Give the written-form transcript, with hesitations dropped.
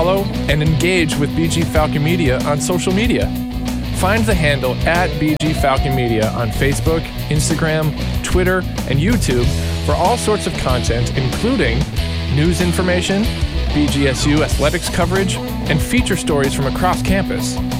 follow and engage with BG Falcon Media on social media. Find the handle at BG Falcon Media on Facebook, Instagram, Twitter, and YouTube for all sorts of content, including news information, BGSU athletics coverage, and feature stories from across campus.